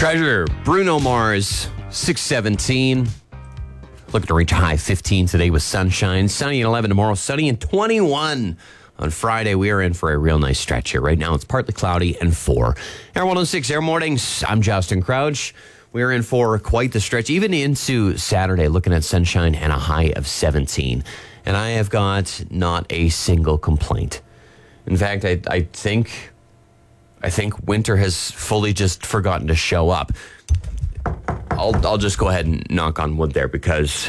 Treasure, Bruno Mars, 6:17. Looking to reach a high 15 today with sunshine. Sunny at 11 tomorrow, sunny and 21 on Friday. We are in for a real nice stretch here. Right now it's partly cloudy and 4. Air 106 Air Mornings. I'm Justin Crouch. We are in for quite the stretch, even into Saturday, looking at sunshine and a high of 17. And I have got not a single complaint. In fact, I think winter has fully just forgotten to show up. I'll just go ahead and knock on wood there because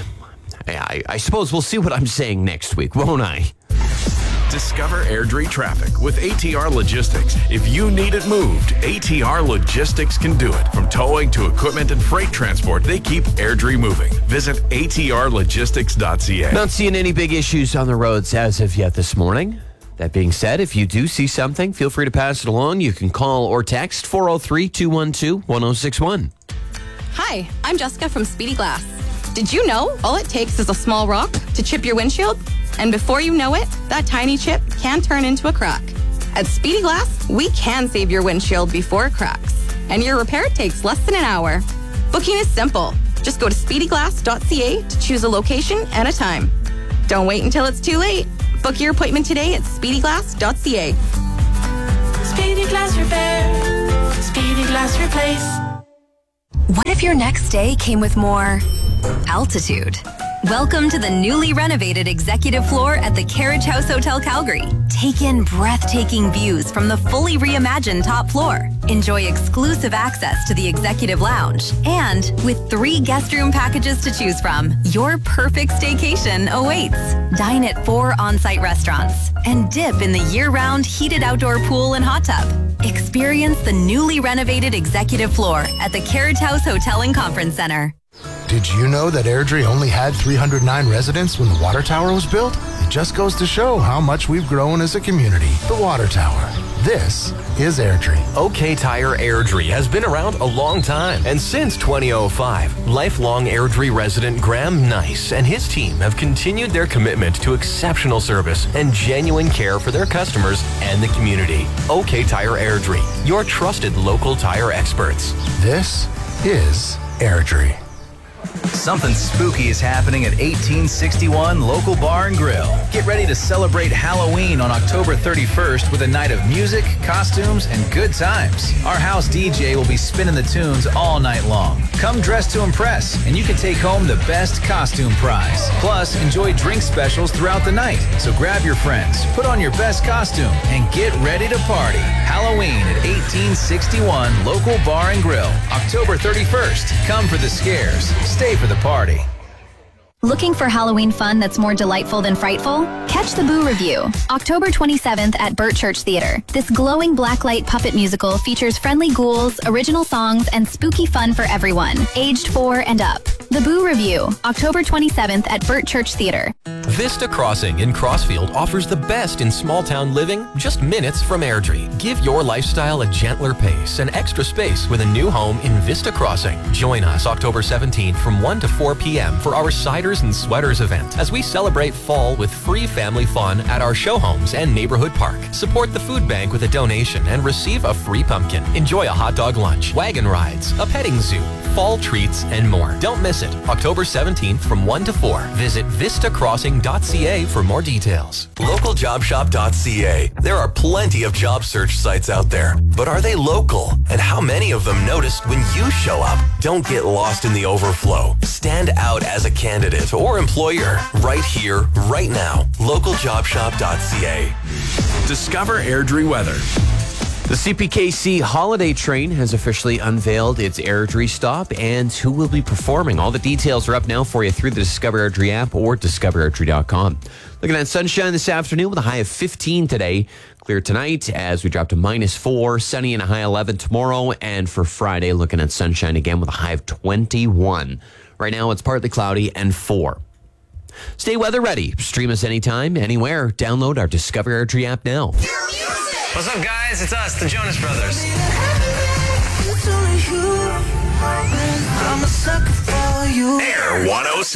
I suppose we'll see what I'm saying next week, won't I? Discover Airdrie traffic with ATR Logistics. If you need it moved, ATR Logistics can do it. From towing to equipment and freight transport, they keep Airdrie moving. Visit atrlogistics.ca. Not seeing any big issues on the roads as of yet this morning. That being said, if you do see something, feel free to pass it along. You can call or text 403-212-1061. Hi, I'm Jessica from Speedy Glass. Did you know all it takes is a small rock to chip your windshield? And before you know it, that tiny chip can turn into a crack. At Speedy Glass, we can save your windshield before it cracks. And your repair takes less than an hour. Booking is simple. Just go to speedyglass.ca to choose a location and a time. Don't wait until it's too late. Book your appointment today at speedyglass.ca. Speedy Glass Repair. Speedy Glass Replace. What if your next day came with more altitude? Welcome to the newly renovated executive floor at the Carriage House Hotel Calgary. Take in breathtaking views from the fully reimagined top floor. Enjoy exclusive access to the executive lounge. And with 3 guest room packages to choose from, your perfect staycation awaits. Dine at 4 on-site restaurants and dip in the year-round heated outdoor pool and hot tub. Experience the newly renovated executive floor at the Carriage House Hotel and Conference Center. Did you know that Airdrie only had 309 residents when the water tower was built? It just goes to show how much we've grown as a community. The water tower. This is Airdrie. OK Tire Airdrie has been around a long time. And since 2005, lifelong Airdrie resident Graham Nice and his team have continued their commitment to exceptional service and genuine care for their customers and the community. OK Tire Airdrie, your trusted local tire experts. This is Airdrie. Something spooky is happening at 1861 Local Bar and Grill. Get ready to celebrate Halloween on October 31st with a night of music, costumes, and good times. Our house DJ will be spinning the tunes all night long. Come dressed to impress, and you can take home the best costume prize. Plus, enjoy drink specials throughout the night. So grab your friends, put on your best costume, and get ready to party. Halloween at 1861 Local Bar and Grill, October 31st. Come for the scares. Stay for the party. Looking for Halloween fun that's more delightful than frightful? Catch the Boo Review, October 27th at Burt Church Theater. This glowing blacklight puppet musical features friendly ghouls, original songs, and spooky fun for everyone, aged 4 and up. The Boo Review, October 27th at Burt Church Theater. Vista Crossing in Crossfield offers the best in small town living just minutes from Airdrie. Give your lifestyle a gentler pace and extra space with a new home in Vista Crossing. Join us October 17th from 1 to 4 p.m. for our Ciders and Sweaters event as we celebrate fall with free family fun at our show homes and neighborhood park. Support the food bank with a donation and receive a free pumpkin. Enjoy a hot dog lunch, wagon rides, a petting zoo, fall treats, and more. Don't miss it. October 17th from 1 to 4. Visit vistacrossing.ca for more details. Localjobshop.ca. There are plenty of job search sites out there, but are they local? And how many of them notice when you show up? Don't get lost in the overflow. Stand out as a candidate or employer right here, right now. Localjobshop.ca. Discover Airdrie weather. The CPKC Holiday Train has officially unveiled its Airdrie stop and who will be performing. All the details are up now for you through the Discover Airdrie app or discoverairdrie.com. Looking at sunshine this afternoon with a high of 15 today. Clear tonight as we drop to -4, sunny and a high 11 tomorrow. And for Friday, looking at sunshine again with a high of 21. Right now, it's partly cloudy and 4. Stay weather ready. Stream us anytime, anywhere. Download our Discover Airdrie app now. What's up, guys? It's us, the Jonas Brothers. Air 106.